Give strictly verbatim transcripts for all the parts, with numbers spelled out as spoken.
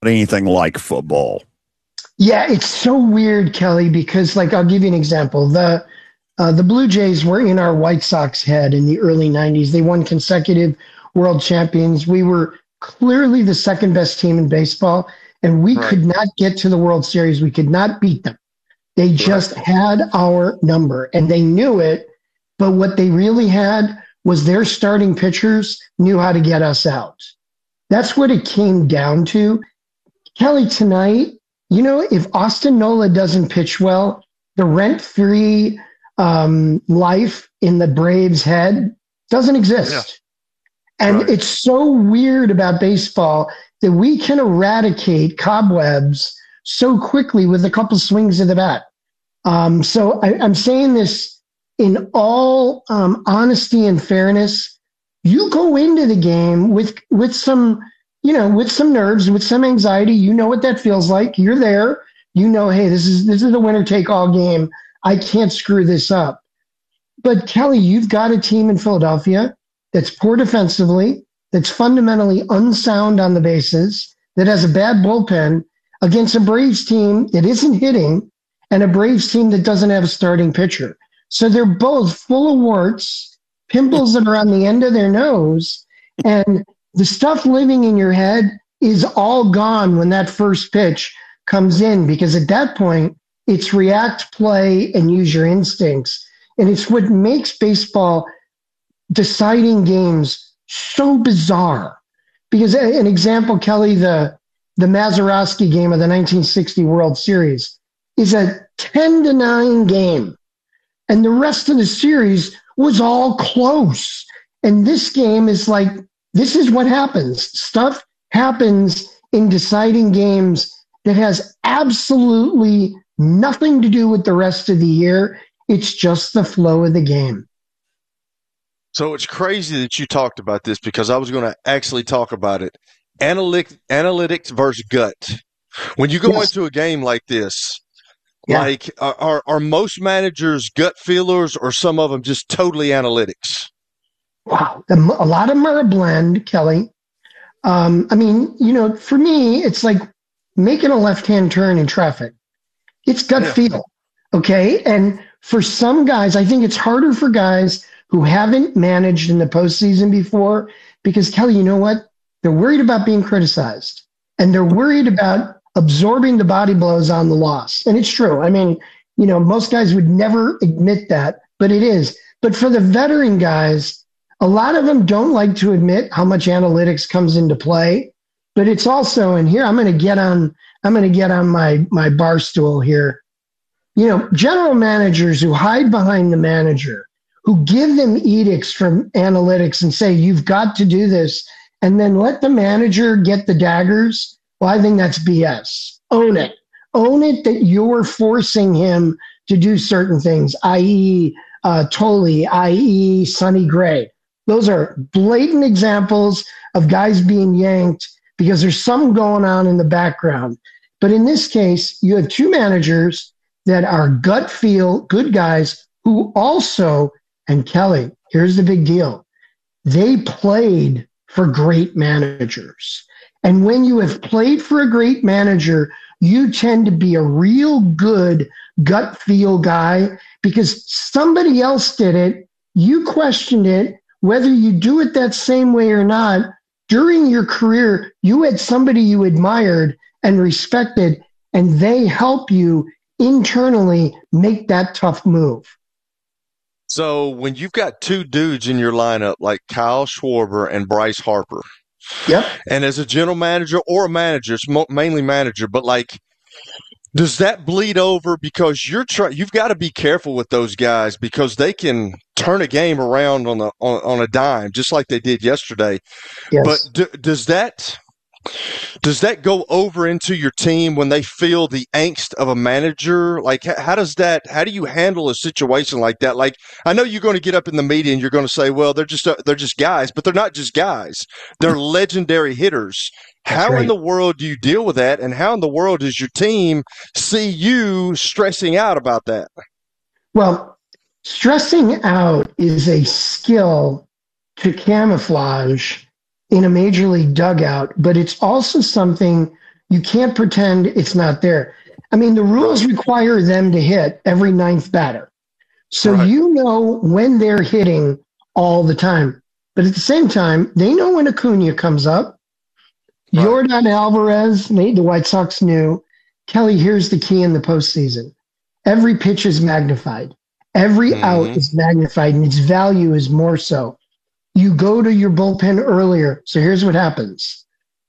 anything like football. Yeah, it's so weird, Kelly, because like I'll give you an example. The uh, the Blue Jays were in our White Sox head in the early nineties. They won consecutive world champions. We were clearly the second best team in baseball, and we Right. could not get to the World Series. We could not beat them. They just Right. had our number, and they knew it. But what they really had was their starting pitchers knew how to get us out. That's what it came down to. Kelly, tonight, you know, if Austin Nola doesn't pitch well, the rent-free um, life in the Braves' head doesn't exist. And Right. it's so weird about baseball that we can eradicate cobwebs so quickly with a couple swings of the bat. Um, so I, I'm saying this in all um, honesty and fairness. You go into the game with with some, you know, with some nerves, with some anxiety. You know what that feels like. You're there. You know, hey, this is this is a winner take all game. I can't screw this up. But Kelly, you've got a team in Philadelphia that's poor defensively, that's fundamentally unsound on the bases, that has a bad bullpen against a Braves team that isn't hitting and a Braves team that doesn't have a starting pitcher. So they're both full of warts, pimples that are on the end of their nose, and the stuff living in your head is all gone when that first pitch comes in, because at that point, it's react, play, and use your instincts. And it's what makes baseball deciding games so bizarre. Because an example, Kelly, the, the Mazeroski game of the nineteen sixty World Series is a ten to nine game. And the rest of the series was all close. And this game is like, this is what happens. Stuff happens in deciding games that has absolutely nothing to do with the rest of the year. It's just the flow of the game. So it's crazy that you talked about this, because I was going to actually talk about it. Analytic, analytics versus gut. When you go Yes. into a game like this, Yeah. like are, are are most managers gut feelers, or some of them just totally analytics? Wow. The, a lot of them are a blend, Kelly. Um, I mean, you know, for me, it's like making a left-hand turn in traffic. It's gut Yeah. feel. Okay. And for some guys, I think it's harder for guys who haven't managed in the postseason before, because Kelly, you know what? They're worried about being criticized, and they're worried about absorbing the body blows on the loss. And it's true. I mean, you know, most guys would never admit that, but it is. But for the veteran guys, a lot of them don't like to admit how much analytics comes into play. But it's also, and here I'm going to get on, I'm going to get on my my bar stool here. You know, general managers who hide behind the manager, who give them edicts from analytics and say, you've got to do this, and then let the manager get the daggers. Well, I think that's B S. Own it. Own it that you're forcing him to do certain things, that is. Uh, Tolley, that is. Sonny Gray. Those are blatant examples of guys being yanked because there's something going on in the background. But in this case, you have two managers that are gut feel good guys who also, and Kelly, here's the big deal. They played for great managers. And when you have played for a great manager, you tend to be a real good gut feel guy because somebody else did it. You questioned it. Whether you do it that same way or not, during your career, you had somebody you admired and respected, and they help you internally make that tough move. So when you've got two dudes in your lineup like Kyle Schwarber and Bryce Harper, Yep. and as a general manager or a manager, it's mo- mainly manager, but like, does that bleed over? Because you're trying, you've got to be careful with those guys because they can turn a game around on a on, on a dime, just like they did yesterday. Yes. But do, does that does that go over into your team when they feel the angst of a manager? Like, how does that? How do you handle a situation like that? Like, I know you're going to get up in the media and you're going to say, "Well, they're just uh, they're just guys," but they're not just guys. They're legendary hitters. That's How right. in the world do you deal with that? And how in the world does your team see you stressing out about that? Well, stressing out is a skill to camouflage in a major league dugout, but it's also something You can't pretend it's not there. I mean, the rules require them to hit every ninth batter. So right. you know when they're hitting all the time. But at the same time, they know when Acuna comes up. Right. Yordan Alvarez, the White Sox knew. Kelly, here's the key in the postseason. Every pitch is magnified. Every mm-hmm. out is magnified, and its value is more so. You go to your bullpen earlier. So here's what happens.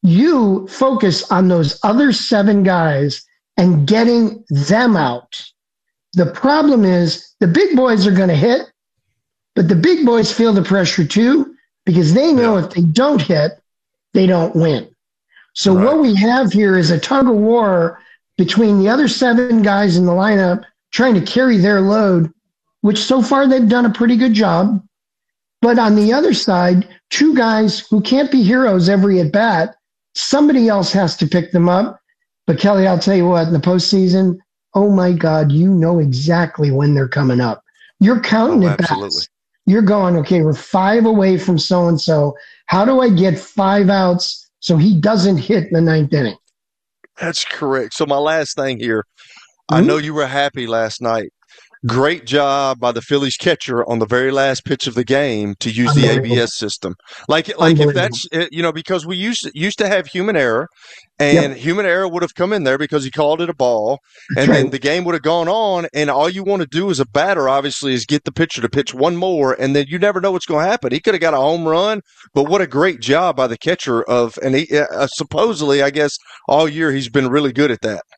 You focus on those other seven guys and getting them out. The problem is the big boys are going to hit, but the big boys feel the pressure too because they know yeah. if they don't hit, they don't win. So right. what we have here is a tug of war between the other seven guys in the lineup trying to carry their load, which so far they've done a pretty good job. But on the other side, two guys who can't be heroes every at bat, somebody else has to pick them up. But Kelly, I'll tell you what, in the postseason, oh my God, you know exactly when they're coming up. You're counting oh, at bats. You're going, okay, we're five away from so-and-so. How do I get five outs so he doesn't hit in the ninth inning? That's correct. So my last thing here, mm-hmm. I know you were happy last night. Great job by the Phillies catcher on the very last pitch of the game to use the A B S system. Like, like if that's, you know, because we used to, used to have human error, and yep. human error would have come in there because he called it a ball, and that's then right. the game would have gone on, and all you want to do as a batter, obviously, is get the pitcher to pitch one more, and then you never know what's going to happen. He could have got a home run, but what a great job by the catcher of, and he uh, supposedly, I guess, all year he's been really good at that.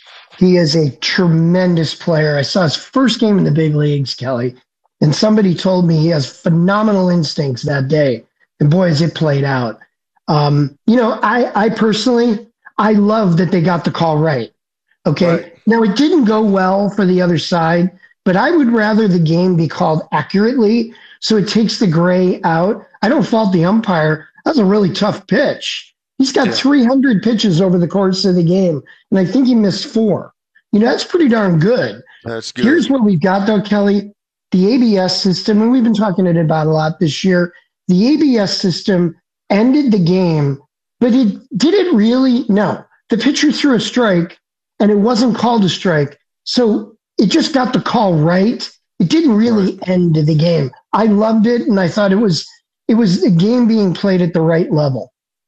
He is a tremendous player. I saw his first game in the big leagues, Kelly, and somebody told me he has phenomenal instincts that day. And boy, has it played out. Um, you know, I, I personally, I love that they got the call right. Okay. Right. Now, it didn't go well for the other side, but I would rather the game be called accurately so it takes the gray out. I don't fault the umpire. That was a really tough pitch. He's got yeah. three hundred pitches over the course of the game, and I think he missed four. You know, that's pretty darn good. That's good. Here's what we've got, though, Kelly. The A B S system, and we've been talking about it a lot this year, the A B S system ended the game, but it did it really? No. The pitcher threw a strike, and it wasn't called a strike. So it just got the call right. It didn't really right. end the game. I loved it, and I thought it was it was a game being played at the right level.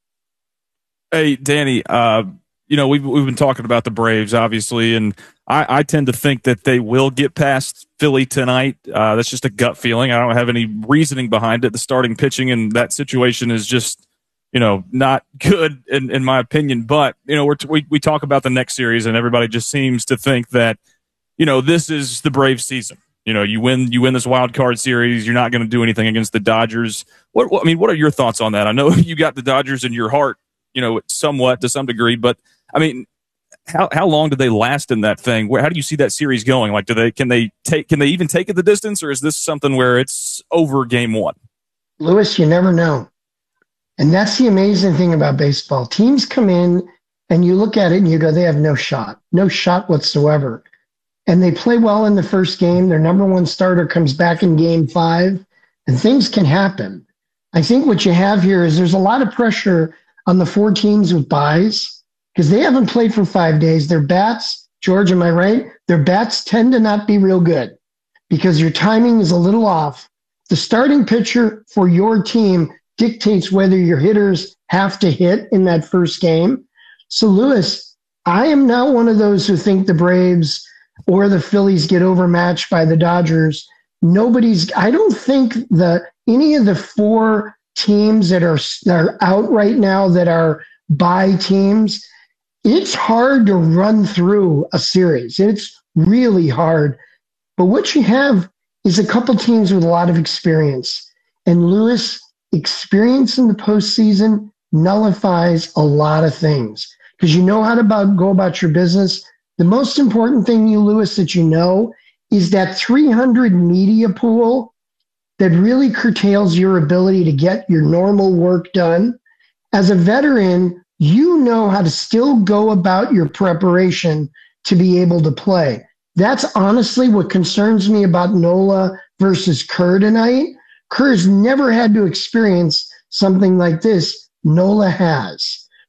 Hey, Danny, uh, you know, we've, we've been talking about the Braves, obviously, and I, I tend to think that they will get past Philly tonight. Uh, that's just a gut feeling. I don't have any reasoning behind it. The starting pitching in that situation is just, you know, not good in, in my opinion. But, you know, we're t- we, we talk about the next series, and everybody just seems to think that, you know, this is the Braves season. You know, you win you win this wild card series, you're not going to do anything against the Dodgers. What, what I mean, what are your thoughts on that? I know you got the Dodgers in your heart, you know, somewhat to some degree, but I mean, how how long do they last in that thing? Where, how do you see that series going? Like, do they can they take can they even take it the distance, or is this something where it's over game one? Lewis, you never know, and that's the amazing thing about baseball. Teams come in, and you look at it, and you go, they have no shot, no shot whatsoever, and they play well in the first game. Their number one starter comes back in game five, and things can happen. I think what you have here is there's a lot of pressure on the four teams with buys, because they haven't played for five days. Their bats, George, am I right? Their bats tend to not be real good because your timing is a little off. The starting pitcher for your team dictates whether your hitters have to hit in that first game. So, Lewis, I am not one of those who think the Braves or the Phillies get overmatched by the Dodgers. Nobody's, I don't think the any of the four teams that are, that are out right now that are bye teams, it's hard to run through a series. It's really hard. But what you have is a couple teams with a lot of experience. And Lewis, experience in the postseason nullifies a lot of things because you know how to about, go about your business. The most important thing, you Lewis, that you know is that three hundred media pool that really curtails your ability to get your normal work done. As a veteran, you know how to still go about your preparation to be able to play. That's honestly what concerns me about Nola versus Kerr tonight. Kerr's never had to experience something like this. Nola has.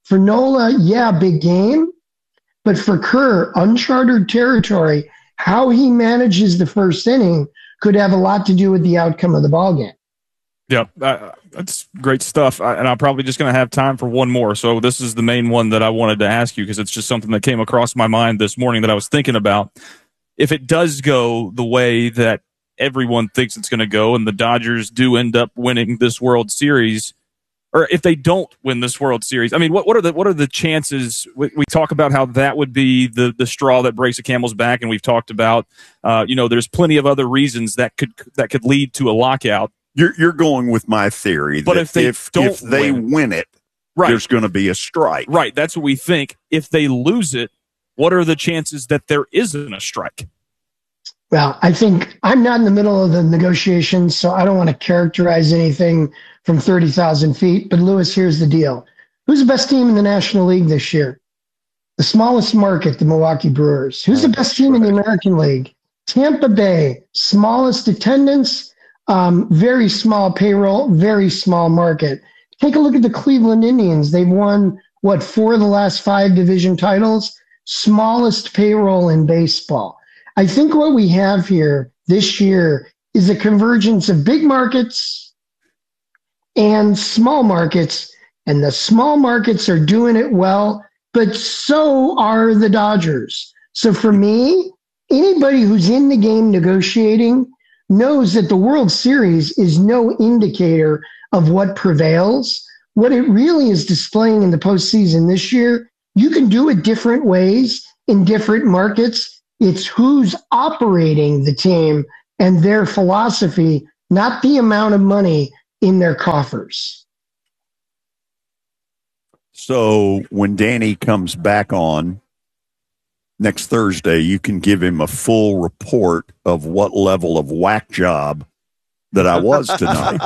For Nola, yeah, big game. But for Kerr, uncharted territory, how he manages the first inning could have a lot to do with the outcome of the ballgame. Yep, uh, that's great stuff. I, and I'm probably just going to have time for one more. So this is the main one that I wanted to ask you because it's just something that came across my mind this morning that I was thinking about. If it does go the way that everyone thinks it's going to go and the Dodgers do end up winning this World Series, or if they don't win this World Series, I mean, what, what are the what are the chances? We, we talk about how that would be the the straw that breaks a camel's back, and we've talked about, uh, you know, there's plenty of other reasons that could that could lead to a lockout. You're you're going with my theory, but that if they if, don't if they win, win it, right. there's going to be a strike. Right, that's what we think. If they lose it, what are the chances that there isn't a strike? Well, I think I'm not in the middle of the negotiations, so I don't want to characterize anything from thirty thousand feet. But, Lewis, here's the deal. Who's the best team in the National League this year? The smallest market, the Milwaukee Brewers. Who's the best team in the American League? Tampa Bay. Smallest attendance, um, very small payroll, very small market. Take a look at the Cleveland Indians. They've won, what, four of the last five division titles? Smallest payroll in baseball. I think what we have here this year is a convergence of big markets and small markets, and the small markets are doing it well, but so are the Dodgers. So for me, anybody who's in the game negotiating knows that the World Series is no indicator of what prevails. What it really is displaying in the postseason this year, you can do it different ways in different markets. It's who's operating the team and their philosophy, not the amount of money in their coffers. So when Danny comes back on next Thursday, you can give him a full report of what level of whack job that I was tonight.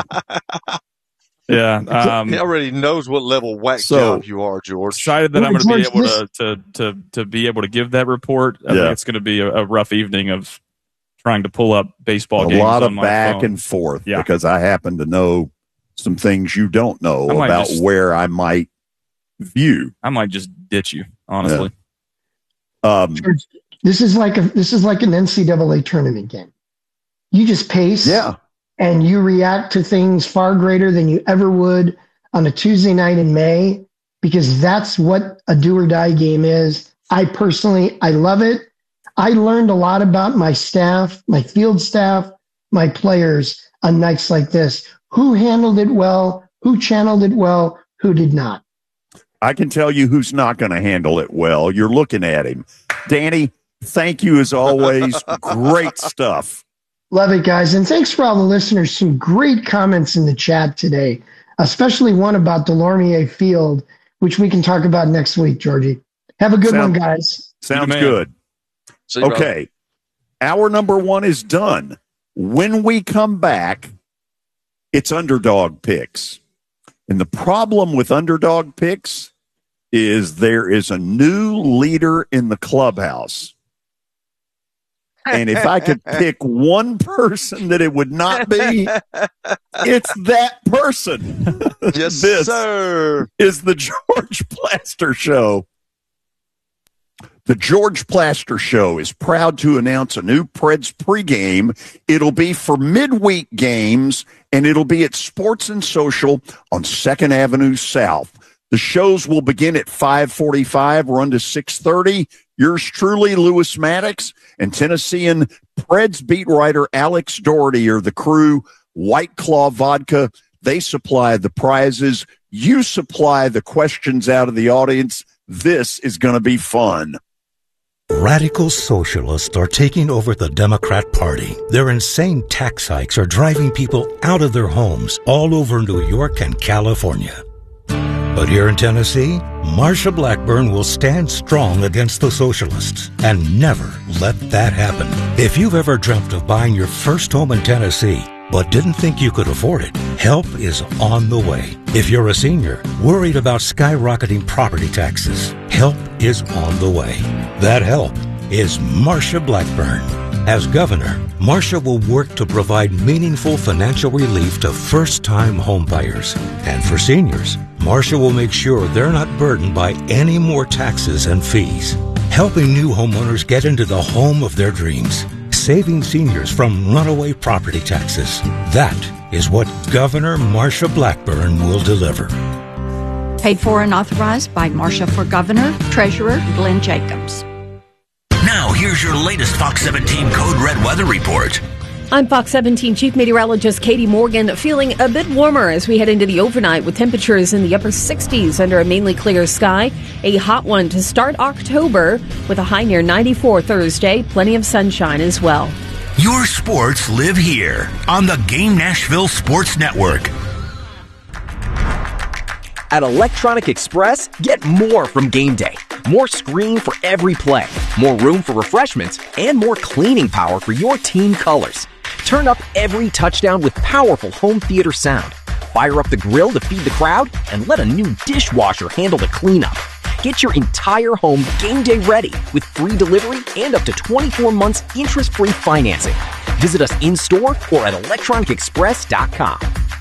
Yeah. Um, he already knows what level whack so, job you are, George. Excited that I'm going to be able to, to to to be able to give that report. I yeah. think it's going to be a, a rough evening of trying to pull up baseball a games. A lot of on my back phone. and forth yeah. because I happen to know some things you don't know about just, where I might view. I might just ditch you, honestly. Yeah. Um, this is like a this is like an N C double A tournament game. You just pace. Yeah. And you react to things far greater than you ever would on a Tuesday night in May, because that's what a do or die game is. I personally, I love it. I learned a lot about my staff, my field staff, my players on nights like this. Who handled it well, who channeled it well, who did not. I can tell you who's not going to handle it well. You're looking at him. Danny, thank you as always. Great stuff. Love it, guys. And thanks for all the listeners. Some great comments in the chat today, especially one about Delormier Field, which we can talk about next week, Georgie. Have a good Sound, one, guys. Sounds good. See, okay. Hour number one is done. When we come back, it's underdog picks. And the problem with underdog picks is there is a new leader in the clubhouse. And if I could pick one person that it would not be, it's that person. Yes, this sir. Is the George Plaster Show. The George Plaster Show is proud to announce a new Preds pregame. It'll be for midweek games, and it'll be at Sports and Social on second Avenue South. The shows will begin at five forty-five, run to six thirty. Yours truly, Lewis Maddox, and Tennessean Preds beat writer Alex Doherty are the crew. White Claw Vodka, they supply the prizes. You supply the questions out of the audience. This is going to be fun. Radical socialists are taking over the Democrat Party. Their insane tax hikes are driving people out of their homes all over New York and California. But here in Tennessee, Marsha Blackburn will stand strong against the socialists and never let that happen. If you've ever dreamt of buying your first home in Tennessee, but didn't think you could afford it, help is on the way. If you're a senior, worried about skyrocketing property taxes, help is on the way. That help is Marsha Blackburn. As governor, Marsha will work to provide meaningful financial relief to first-time homebuyers. And for seniors, Marcia will make sure they're not burdened by any more taxes and fees, helping new homeowners get into the home of their dreams, saving seniors from runaway property taxes. That is what Governor Marcia Blackburn will deliver. Paid for and authorized by Marcia for Governor, Treasurer Glenn Jacobs. Now, here's your latest Fox seventeen Code Red weather report. I'm Fox seventeen Chief Meteorologist Katie Morgan, feeling a bit warmer as we head into the overnight with temperatures in the upper sixties under a mainly clear sky. A hot one to start October with a high near ninety-four Thursday. Plenty of sunshine as well. Your sports live here on the Game Nashville Sports Network. At Electronic Express, get more from game day. More screen for every play, more room for refreshments, and more cleaning power for your team colors. Turn up every touchdown with powerful home theater sound. Fire up the grill to feed the crowd, and let a new dishwasher handle the cleanup. Get your entire home game day ready with free delivery and up to twenty-four months interest-free financing. Visit us in-store or at electronic express dot com.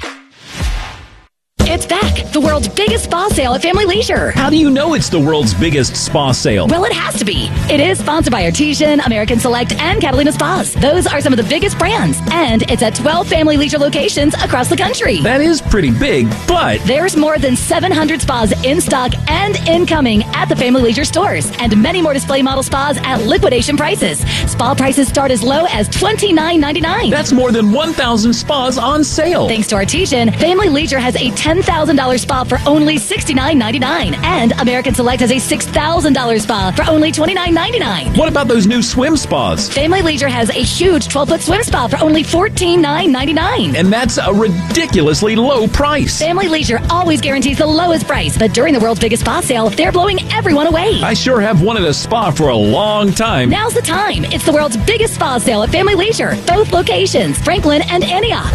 It's back! The world's biggest spa sale at Family Leisure. How do you know it's the world's biggest spa sale? Well, it has to be. It is sponsored by Artesian, American Select, and Catalina Spas. Those are some of the biggest brands. And it's at twelve Family Leisure locations across the country. That is pretty big, but there's more than seven hundred spas in stock and incoming at the Family Leisure stores. And many more display model spas at liquidation prices. Spa prices start as low as twenty-nine ninety-nine. That's more than one thousand spas on sale. Thanks to Artesian, Family Leisure has a ten thousand dollars spa for only sixty-nine ninety-nine. And American Select has a six thousand dollars spa for only twenty-nine ninety-nine. What about those new swim spas? Family Leisure has a huge twelve-foot swim spa for only fourteen ninety-nine. And that's a ridiculously low price. Family Leisure always guarantees the lowest price, but during the world's biggest spa sale, they're blowing everyone away. I sure have wanted a spa for a long time. Now's the time. It's the world's biggest spa sale at Family Leisure. Both locations, Franklin and Antioch.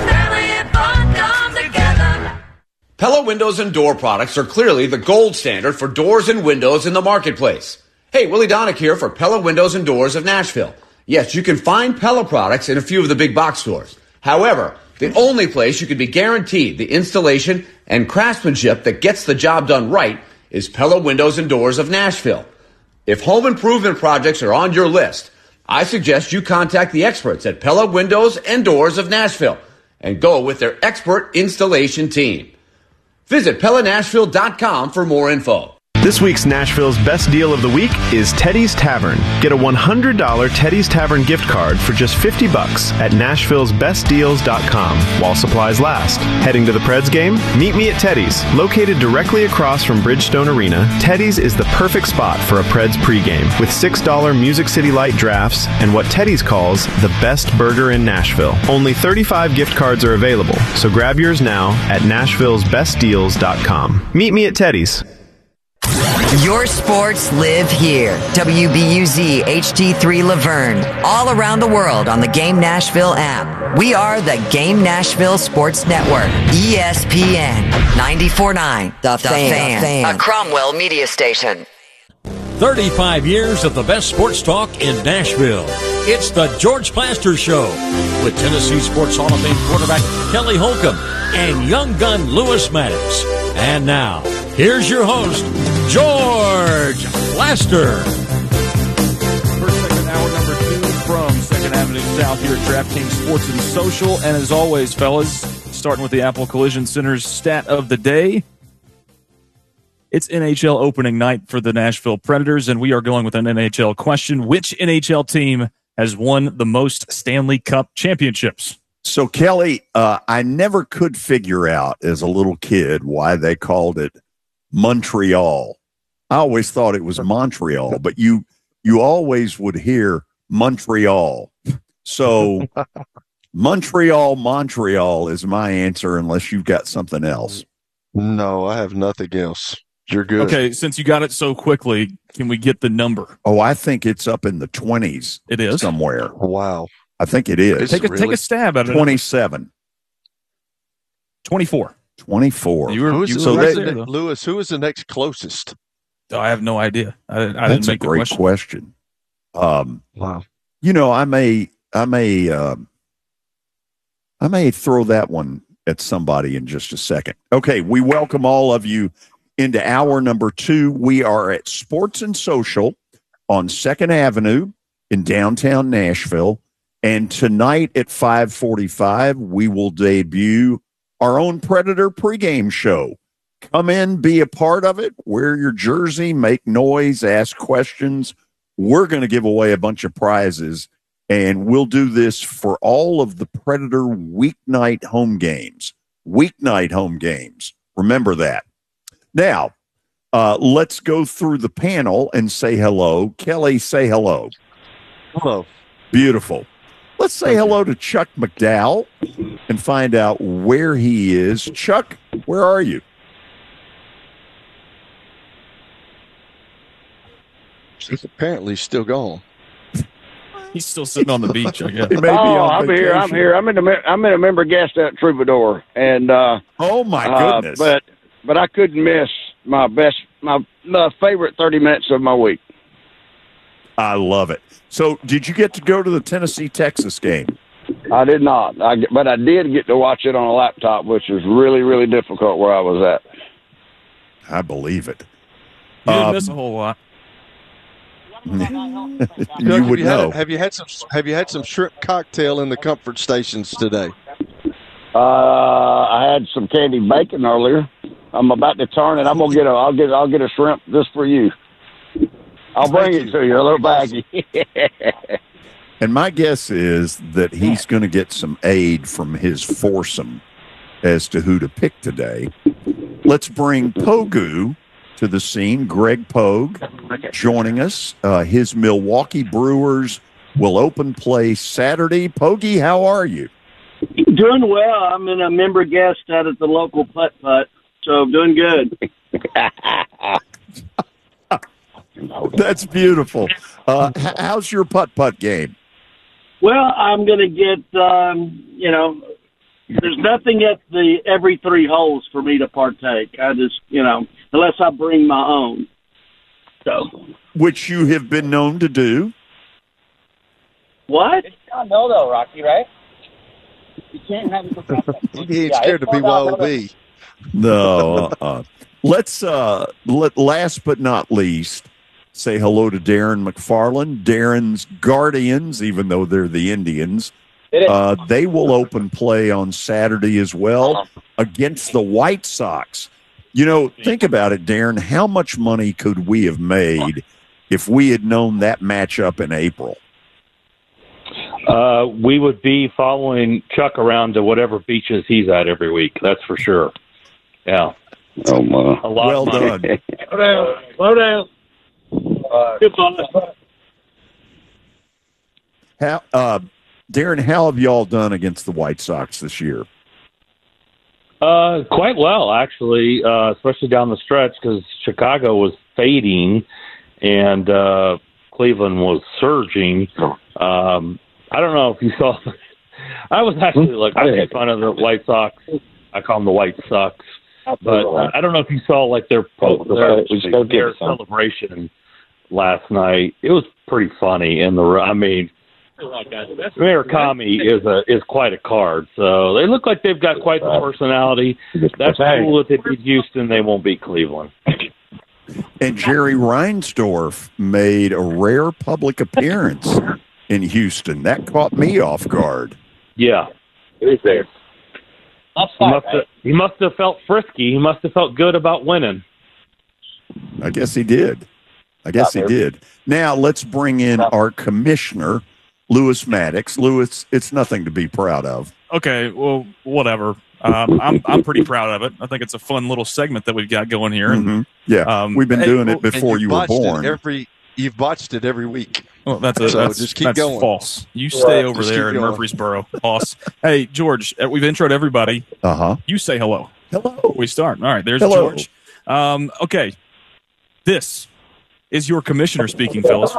Pella Windows and Door products are clearly the gold standard for doors and windows in the marketplace. Hey, Willie Donick here for Pella Windows and Doors of Nashville. Yes, you can find Pella products in a few of the big box stores. However, the only place you can be guaranteed the installation and craftsmanship that gets the job done right is Pella Windows and Doors of Nashville. If home improvement projects are on your list, I suggest you contact the experts at Pella Windows and Doors of Nashville and go with their expert installation team. Visit Pella Nashville dot com for more info. This week's Nashville's best deal of the week is Teddy's Tavern. Get a one hundred dollars Teddy's Tavern gift card for just fifty bucks at Nashville's best deals dot com while supplies last. Heading to the Preds game? Meet me at Teddy's. Located directly across from Bridgestone Arena, Teddy's is the perfect spot for a Preds pregame with six dollar Music City Light drafts and what Teddy's calls the best burger in Nashville. Only thirty-five gift cards are available, so grab yours now at Nashville's best deals dot com. Meet me at Teddy's. Your sports live here. W B U Z H D three Laverne. All around the world on the Game Nashville app. We are the Game Nashville Sports Network. E S P N ninety-four point nine. The, the fan. fan. A Cromwell media station. thirty-five years of the best sports talk in Nashville. It's the George Plaster Show with Tennessee Sports Hall of Fame quarterback Kelly Holcomb and young gun Lewis Maddox. And now, here's your host, George Plaster. First segment, hour number two from second Avenue South here at DraftKings Sports and Social. And as always, fellas, starting with the Apple Collision Center's stat of the day. It's N H L opening night for the Nashville Predators, and we are going with an N H L question. Which N H L team has won the most Stanley Cup championships? So, Kelly, uh, I never could figure out as a little kid why they called it Montreal. I always thought it was Montreal, but you you always would hear Montreal. So, Montreal, Montreal is my answer unless you've got something else. No, I have nothing else. You're good. Okay, since you got it so quickly, can we get the number? Oh, I think it's up in the twenties. It is? Somewhere. Wow. I think it is. Take a, really? take a stab at it. twenty-seven. twenty-four. twenty-four. You were, who's you so were right that, there, Lewis, who is the next closest? Oh, I have no idea. I, I That's didn't make a great the question. question. Um, wow. You know, I may, I may, um, I may throw that one at somebody in just a second. Okay, we welcome all of you into hour number two. We are at Sports and Social on Second Avenue in downtown Nashville. And tonight at five forty-five, we will debut our own Predator pregame show. Come in, be a part of it, wear your jersey, make noise, ask questions. We're going to give away a bunch of prizes, and we'll do this for all of the Predator weeknight home games. Weeknight home games. Remember that. Now, uh, let's go through the panel and say hello. Kelly, say hello. Hello. Beautiful. Let's say hello to Chuck McDowell and find out where he is. Chuck, where are you? He's apparently still gone. He's still sitting on the beach, I guess. Oh, I'm here. I'm here. I'm in the. I'm in a member guest at Troubadour, and uh, oh my goodness! Uh, but but I couldn't miss my best, my, my favorite thirty minutes of my week. I love it. So, did you get to go to the Tennessee-Texas game? I did not, I, but I did get to watch it on a laptop, which was really, really difficult where I was at. I believe it. You didn't um, miss a whole lot. you have would you know. Had, have you had some? Have you had some shrimp cocktail in the comfort stations today? Uh, I had some candied bacon earlier. I'm about to turn it. I'm gonna get a. I'll get. I'll get a shrimp just for you. I'll bring Thank it you. to you, a little baggie. And my guess is that he's going to get some aid from his foursome as to who to pick today. Let's bring Pogu to the scene. Greg Pogue joining us. Uh, his Milwaukee Brewers will open play Saturday. Pogie, how are you? Doing well. I'm in a member guest out at the local putt putt, so doing good. That's beautiful. Uh, h- how's your putt-putt game? Well, I'm going to get, um, you know, there's nothing at the every three holes for me to partake. I just, you know, unless I bring my own. So, Which you have been known to do. What? It's not no, though, Rocky, right? You can't have it. He ain't scared to B Y O B. No. Uh-uh. Let's, uh, let, last but not least, say hello to Darren McFarland. Darren's Guardians, even though they're the Indians, uh, they will open play on Saturday as well against the White Sox. You know, think about it, Darren. How much money could we have made if we had known that matchup in April? Uh, we would be following Chuck around to whatever beaches he's at every week. That's for sure. Yeah. Oh, my. A lot well of money. done. Slow down. Slow down. Good on it. How, uh, Darren, how have y'all done against the White Sox this year? Uh, quite well, actually, uh, especially down the stretch because Chicago was fading and uh, Cleveland was surging. Um, I don't know if you saw. I was actually like I made fun of the White Sox. I call them the White Sox, but uh, I don't know if you saw like their their, their celebration last night. It was pretty funny in the. I mean. Mayor Kami is a is quite a card, so they look like they've got quite the personality. That's cool. If they beat Houston, they won't beat Cleveland. And Jerry Reinsdorf made a rare public appearance in Houston. That caught me off guard. Yeah, He's there. he must have, he must have felt frisky. He must have felt good about winning. I guess he did. I guess he did. Now let's bring in our commissioner, Lewis Maddox. Lewis, it's nothing to be proud of. Okay, well, whatever. Um, I'm I'm pretty proud of it. I think it's a fun little segment that we've got going here. And, Mhm. Yeah, um, we've been hey, doing well, it before And you were botched it born. Every you've botched it every week. Well, that's a, So that's, just keep that's going. false. You stay over Just there keep in going. Murfreesboro, Hoss. Hey, George, uh, we've introed everybody. Uh huh. You say hello. Hello. We start. All right, there's Hello. George. Um, okay, this is your commissioner speaking, fellas.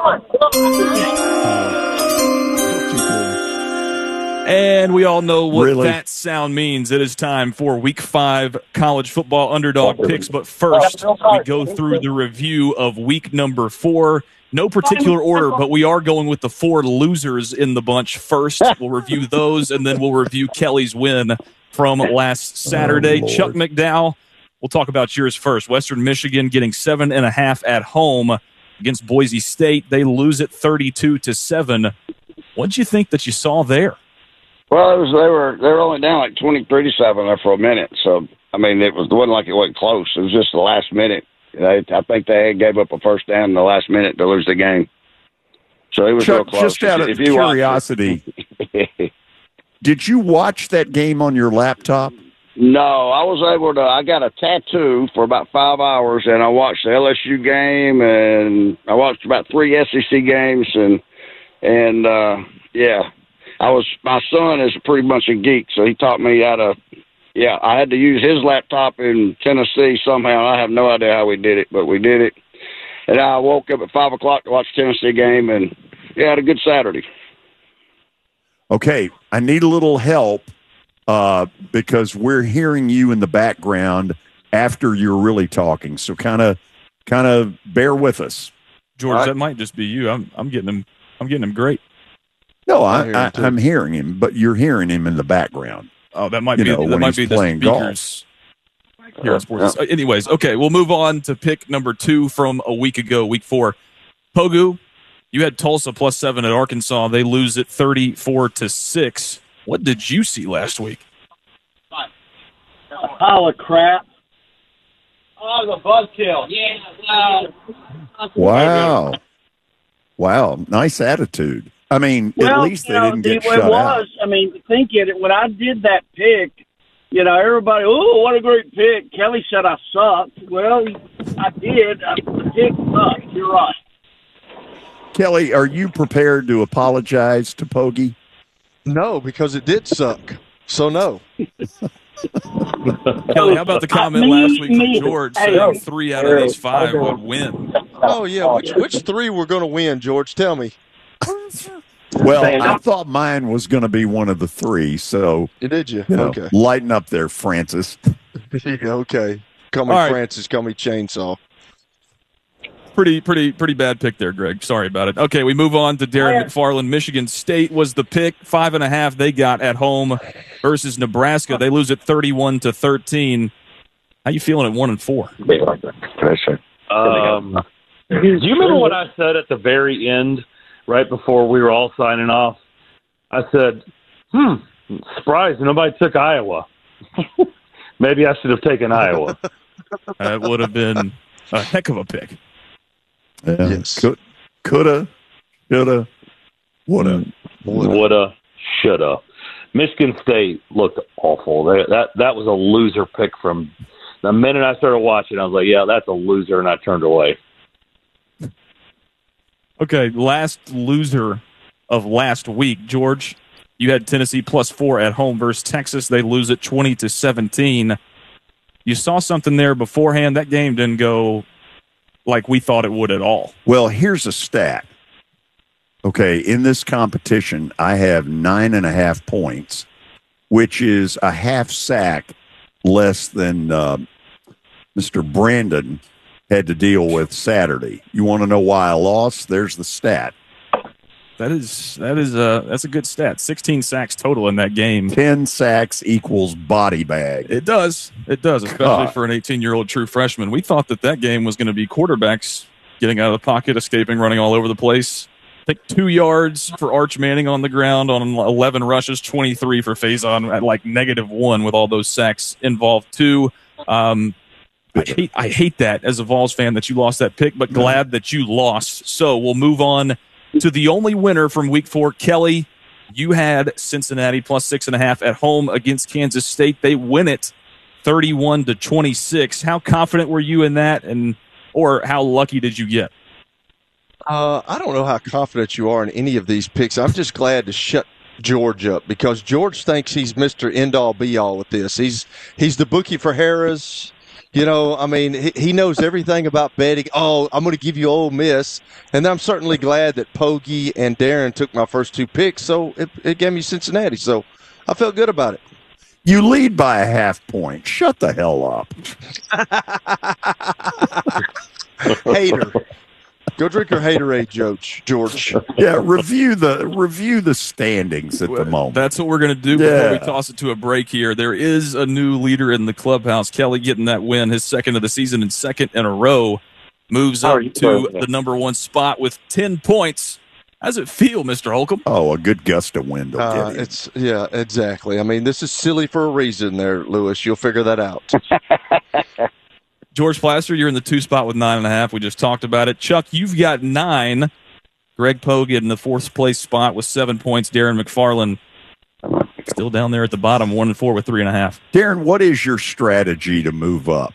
And we all know what Really? that sound means. It is time for week five college football underdog picks. But first, we go through the review of week number four. No particular order, but we are going with the four losers in the bunch first. We'll review those, and then we'll review Kelly's win from last Saturday. Oh, Chuck McDowell, we'll talk about yours first. Western Michigan getting seven and a half at home against Boise State. They lose it thirty-two to seven. What did you think that you saw there? Well, it was they were they were only down like twenty-three to seven there for a minute. So I mean, it was it wasn't like it wasn't close. It was just the last minute. They, I think they gave up a first down in the last minute to lose the game. So it was Chuck, real close. just out of If you watch curiosity, it- did you watch that game on your laptop? No, I was able to. I got a tattoo for about five hours, and I watched the L S U game, and I watched about three S E C games, and and uh, yeah, I was. My son is a pretty bunch of geeks, so he taught me how to. Yeah, I had to use his laptop in Tennessee somehow. I have no idea how we did it, but we did it. And I woke up at five o'clock to watch the Tennessee game, and yeah, had a good Saturday. Okay, I need a little help uh, because we're hearing you in the background after you're really talking. So kind of, kind of bear with us, George. right. That might just be you. I'm, I'm getting him. I'm getting him great. No, I I, hear I, him too. I'm hearing him, but you're hearing him in the background. Oh, that might You be know, that when might he's be the playing speakers here on Sports. Uh, Anyways, okay, we'll move on to pick number two from a week ago, week four. Pogu, you had Tulsa plus seven at Arkansas. They lose it thirty-four to six. What did you see last week? Pile of crap. Oh, the buzzkill. Yeah. Wow, wow, nice attitude. I mean, Well, at least they you know, didn't get it, shut it out. was. I mean, thinking it when I did that pick, you know, everybody, oh, what a great pick. Kelly said I sucked. Well, I did. I, the pick sucked. You're right. Kelly, are you prepared to apologize to Pogie? No, because it did suck. So no. Kelly, how about the comment Me- last week me. from George Hey, saying three out of these five hey. would win? Oh yeah, which which three were going to win, George? Tell me. Well, I thought mine was going to be one of the three. So, Did you? you know, Okay. lighten up there, Francis. Okay. Call me All right. Francis. Call me Chainsaw. Pretty, pretty, pretty bad pick there, Greg. Sorry about it. Okay, we move on to Darren McFarland. Michigan State was the pick. Five and a half they got at home versus Nebraska. They lose it thirty-one to thirteen. How you feeling at one and four? Um, do you remember what I said at the very end, right before we were all signing off? I said, hmm, surprised nobody took Iowa. Maybe I should have taken Iowa. That would have been a heck of a pick. Yeah, yes. Could, coulda, shoulda, woulda. Woulda, shoulda. Michigan State looked awful. They, that that was a loser pick from the minute I started watching. I was like, yeah, that's a loser, and I turned away. Okay, last loser of last week, George. You had Tennessee plus four at home versus Texas. They lose it twenty to seventeen. You saw something there beforehand. That game didn't go like we thought it would at all. Well, here's a stat. Okay, in this competition, I have nine and a half points, which is a half sack less than uh, Mister Brandon had to deal with Saturday. You want to know why I lost? There's the stat. That is that is a that's a good stat. sixteen sacks total in that game. ten sacks equals body bag. It does. It does, especially God. for an eighteen-year-old true freshman. We thought that that game was going to be quarterbacks getting out of the pocket, escaping, running all over the place. I think two yards for Arch Manning on the ground on eleven rushes, twenty-three for Faison at like negative one with all those sacks involved too. Um, I hate I hate that as a Vols fan that you lost that pick, but glad that you lost. So we'll move on to the only winner from week four. Kelly, you had Cincinnati plus six and a half at home against Kansas State. They win it thirty-one to twenty-six. How confident were you in that, and or how lucky did you get? Uh, I don't know how confident you are in any of these picks. I'm just glad to shut George up because George thinks he's Mister End-all be-all with this. He's he's the bookie for Harrah's. You know, I mean, he, he knows everything about betting. Oh, I'm going to give you Ole Miss. And I'm certainly glad that Pogie and Darren took my first two picks, so it, it gave me Cincinnati. So I felt good about it. You lead by a half point. Shut the hell up. Hater. Go drink your haterade, George. George. Yeah, review the review the standings at the moment. That's what we're going to do Yeah. before we toss it to a break here. There is a new leader in the clubhouse. Kelly getting that win, his second of the season and second in a row. Moves up to the number one spot with ten points. How's it feel, Mister Holcomb? Oh, a good gust of wind will Uh, get you. it's yeah, exactly. I mean, this is silly for a reason there, Lewis. You'll figure that out. George Plaster, you're in the two spot with nine and a half. We just talked about it. Chuck, you've got nine. Greg Pogue in the fourth place spot with seven points. Darren McFarland still down there at the bottom, one and four with three and a half. Darren, what is your strategy to move up?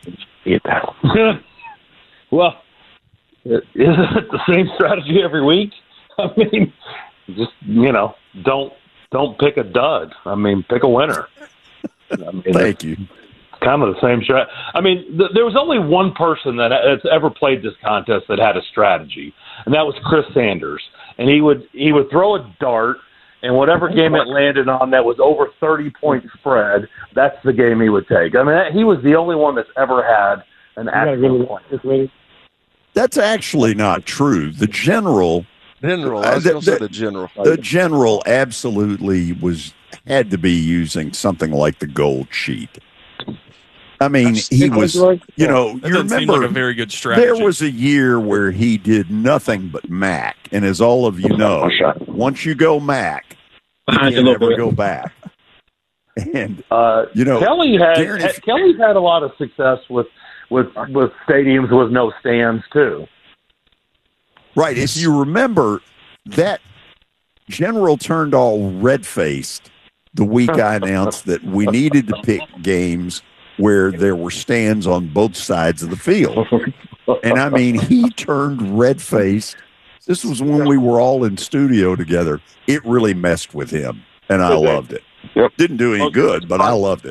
Well, isn't it the same strategy every week? I mean, just, you know, don't don't pick a dud. I mean, pick a winner. I mean, Thank you. Kind of the same strat. I mean, th- there was only one person that that's ever played this contest that had a strategy, and that was Chris Sanders. And he would he would throw a dart, and whatever game it landed on that was over thirty point spread, that's the game he would take. I mean, that, he was the only one that's ever had an actual point. That's actually not true. The general, General, I was Uh, going to say the general. the general absolutely was had to be using something like the gold sheet. I mean, he was, you know, That you doesn't seem remember like a very good strategy. there was a year where he did nothing but Mac, and as all of you know, once you go Mac, you can never go back. And Uh, you know, Kelly had Darren, if- Kelly's had a lot of success with with with stadiums with no stands too. right? If you remember, that general turned all red faced the week I announced that we needed to pick games where there were stands on both sides of the field. And I mean, he turned red faced. This was when we were all in studio together. It really messed with him, and I loved it. Didn't do any good, but I loved it.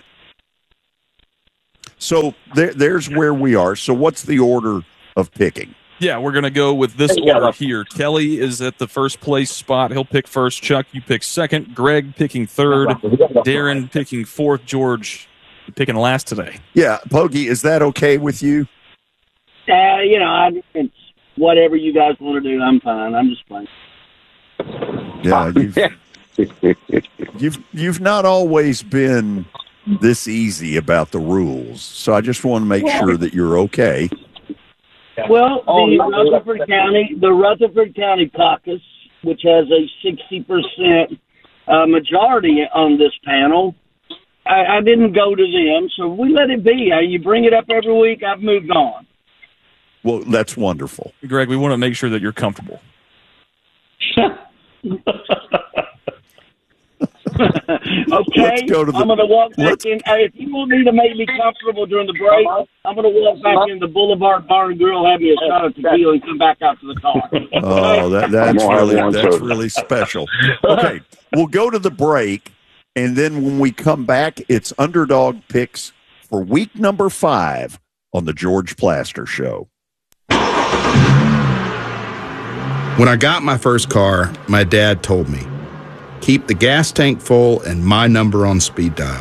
So there, there's where we are. So what's the order of picking? Yeah, we're going to go with this Yeah. order here. Kelly is at the first place spot. He'll pick first. Chuck, you pick second. Greg picking third. Darren picking fourth. George picking last today. Yeah, Poggy, is that okay with you? Uh, you know, I, it's whatever you guys want to do. I'm fine. I'm just playing. Yeah, you've, you've you've not always been this easy about the rules, so I just want to make sure that you're okay. Well, the Rutherford County, the Rutherford County Caucus, which has a sixty percent uh, majority on this panel, I, I didn't go to them, so we let it be. Uh, you bring it up every week. I've moved on. Well, that's wonderful. Greg, we want to make sure that you're comfortable. Okay, Let's go to the- I'm going to walk back let's- in. Uh, if you want me to make me comfortable during the break, I'm going to walk back in the Boulevard Bar and Grill, have me a shot of tequila, and come back out to the car. Oh, that, that's I'm really on that's too. really special. Okay, we'll go to the break, and then when we come back, it's underdog picks for week number five on the George Plaster Show. When I got my first car, my dad told me, keep the gas tank full and my number on speed dial.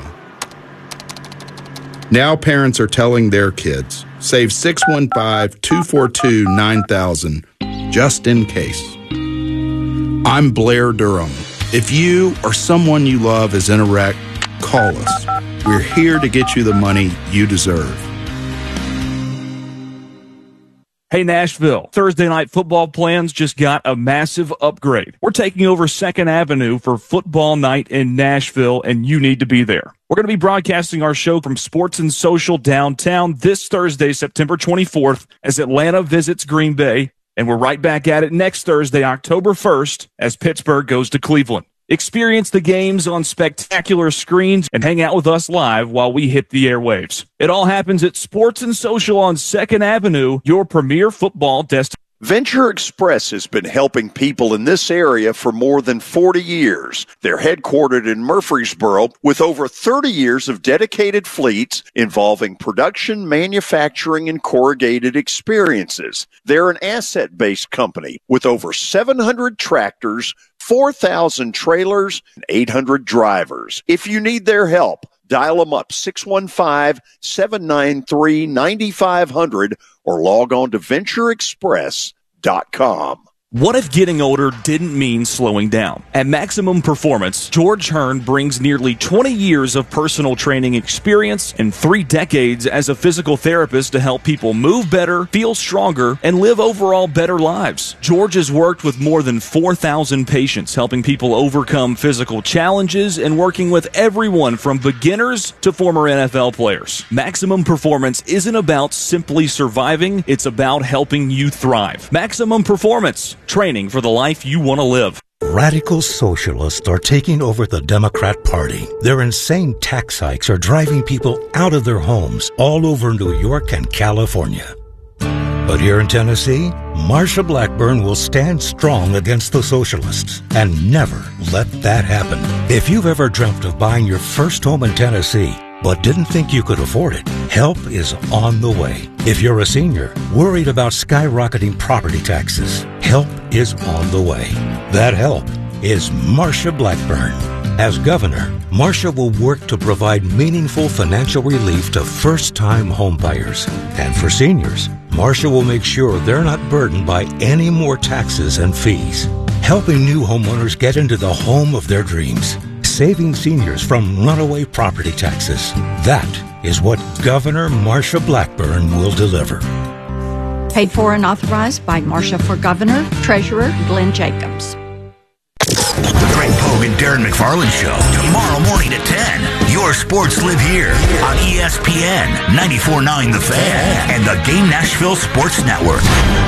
Now parents are telling their kids, save six one five, two four two, nine thousand just in case. I'm Blair Durham. If you or someone you love is in a wreck, call us. We're here to get you the money you deserve. Hey, Nashville, Thursday night football plans just got a massive upgrade. We're taking over Second Avenue for football night in Nashville, and you need to be there. We're going to be broadcasting our show from Sports and Social downtown this Thursday, September twenty-fourth, as Atlanta visits Green Bay, and we're right back at it next Thursday, October first, as Pittsburgh goes to Cleveland. Experience the games on spectacular screens and hang out with us live while we hit the airwaves. It all happens at Sports and Social on Second Avenue, your premier football destination. Venture Express has been helping people in this area for more than forty years. They're headquartered in Murfreesboro with over thirty years of dedicated fleets involving production, manufacturing, and corrugated experiences. They're an asset-based company with over seven hundred tractors, four thousand trailers, and eight hundred drivers. If you need their help, dial them up, six one five, seven nine three, nine five zero zero, or log on to venture express dot com. What if getting older didn't mean slowing down? At Maximum Performance, George Hearn brings nearly twenty years of personal training experience and three decades as a physical therapist to help people move better, feel stronger, and live overall better lives. George has worked with more than four thousand patients, helping people overcome physical challenges and working with everyone from beginners to former N F L players. Maximum Performance isn't about simply surviving, it's about helping you thrive. Maximum Performance. Training for the life you want to live. Radical socialists are taking over the Democrat Party. Their insane tax hikes are driving people out of their homes all over New York and California. But here in Tennessee, Marsha Blackburn will stand strong against the socialists and never let that happen. If you've ever dreamt of buying your first home in Tennessee, but didn't think you could afford it, help is on the way. If you're a senior worried about skyrocketing property taxes, help is on the way. That help is Marsha Blackburn. As governor, Marsha will work to provide meaningful financial relief to first-time homebuyers. And for seniors, Marsha will make sure they're not burdened by any more taxes and fees, helping new homeowners get into the home of their dreams. Saving seniors from runaway property taxes. That is what Governor Marsha Blackburn will deliver. Paid for and authorized by Marsha for Governor, Treasurer Glenn Jacobs. The Greg Pogue and Darren McFarland Show, tomorrow morning at ten. Your sports live here on E S P N ninety-four point nine The Fan and the Game Nashville Sports Network.